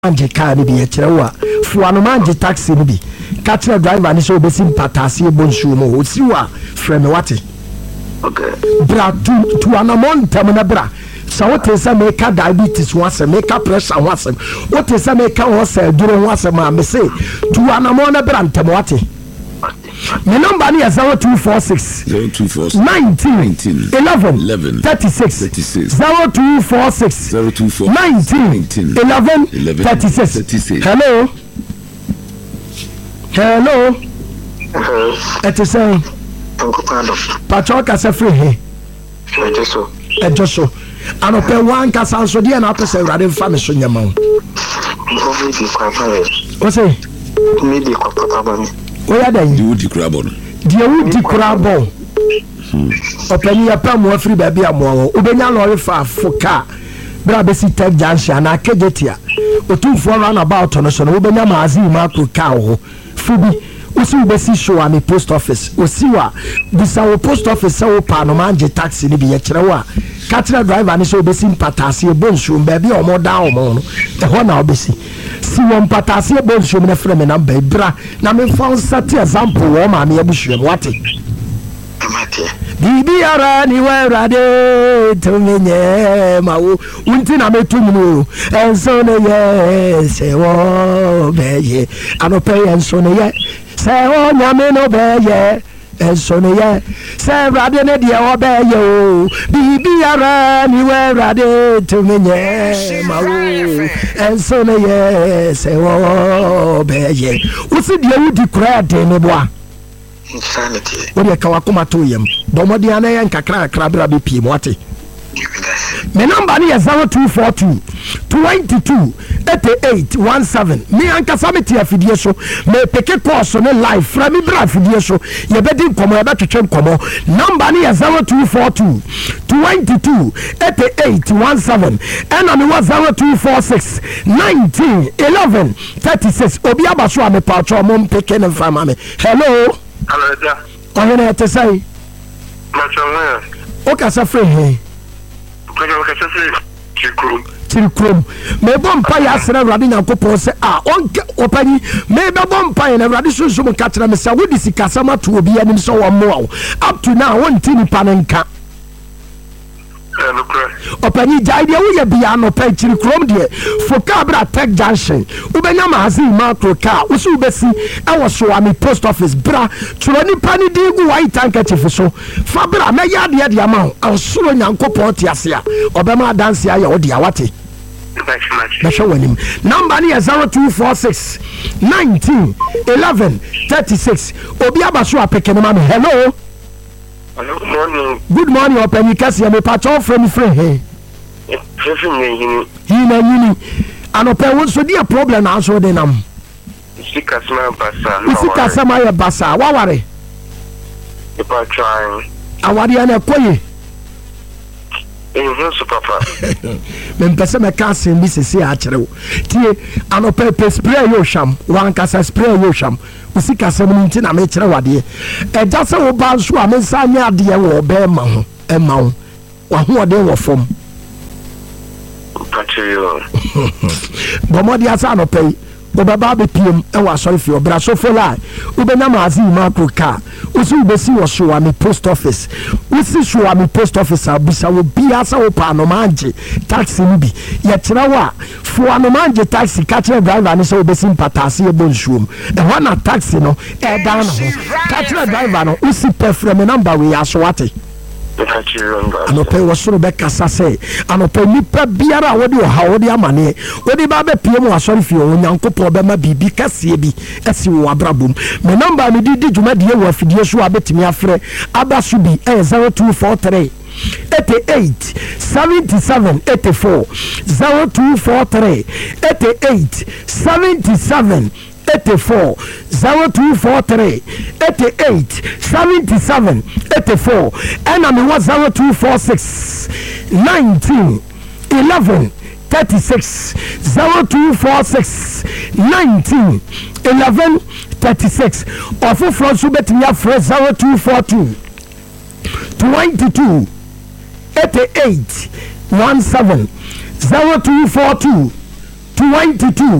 Ange car ni bi echerewa fu anomange taxi ni bi catch driver ni so obesi mpatase bonsuo mo osiwa frame wate okay bra tu anamon temna bra so what is make diabetes wase make pressure wase what is make wase duro wase ma me say tu anamon na bra ntem wate my number is 0246 19 11 36 0246 19 11 36. Hello. It is saying Patrick as a free here. Ejoso. And open one casa so dear not to say rather family so your mouth. What's it? Maybe Where are they? The woody crabon. The woody crabon. Open your palm more free baby a more. Ubenya lorry for car. Brabesi tech junction na kejetia. Otu for run about on so ubenya mazi macro cow. Fubi. Usi ubesi show ami post office. Usiwa. Bisa wo post office sa wo pa no manje taxi ni bi ye kirewa. Catcher driver ni so obesi mpatase bonsu baby o mo down o mo no. E ho na obesi. Si won patase bonsu me na frɛ me number bra na me fa set example wo ma me abusuam wate bibi ara ni wa rade to menye ma wo unti na metum no enso ne ye se wo beye anope enso ne ye se wo nyame no beye enso ne ye se rade ne de obeye o bibi ara ni wa rade to menye ma wo enso ne ye se wo beye usi de wudi kura de ne boa insanity. What you can come to him? Domodiana and Kakra Crabra BP. What? My number is 0242 22 88 17. Me and Casamity affiliation. Me pick a course on a live from me affiliation. You better come about to check come. Number is 0242 22 88 17. And on was 0246 19 11 36. Obiabaswa me patro mom picking and family. Hello. Hello, there. Oh, you know to say. Okay, so free. Chilkrum. Me bompa ya sere radi na kopo se onke opani me be bompa na radi so mo katra me sa wodi sikasama to obi anim so wo mo up to now won tini panenka opani jaide wo ye bia no pa chilkrum de foka bra tech junction ubenya mazi macro car usu besi e wo so ami post office bra churo ni pani digu white handkerchief so fa bra me ya de ama osoro nyankopon te ase a obema dance ya wo de awate number is 0246 19 11 36. Obi abaso apekene ma me. Hello. Good morning. Good morning, Openi Kasi. I'm a patron from Free. He and Open so dear problem also then Sikasama Basa. Sikasama Basa. What worry? If I try. I want you to play. Papa. Mempese me kasi mbisi si achrewo tie anopepe spray yo sham wan kasa spray yo sham usika sem nti na me kire wade eja se wo ba nso a me nsanya ade wo be ma ho ema ho wa ho ode wo fom Patriot. Bomodi asa anope obaba be piem e wa sorry fi obra so fola ubenya mazi macro car usi ubesi wo so ami post office usi so ami post office abisa wo bia sa wo pa no manje taxi ni bi ye kira wa fo no manje taxi catcher driver ni so ubesi mpatase e bonsuom e ho na taxi no e dan no catcher driver no usi pefre me number we aso wate anope wasoro be kasa se anope nipa biara wodi o ha wodi amane wodi ba be piem wasori fi o nyankopɔ be ma bibi kase bi esi wo abrabom me number me di djuma de wo afidie so abetimi afre abasu bi 0243 88 77 84 0243 88 77 84 0243 88 77 84 and I was 0246 19 11 36 0246 19 11 36 or for France betting your friend 0242 22 88 17 0242 22